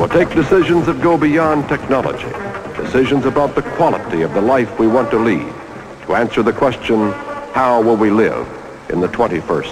will take decisions that go beyond technology, decisions about the quality of the life we want to lead, to answer the question, how will we live in the 21st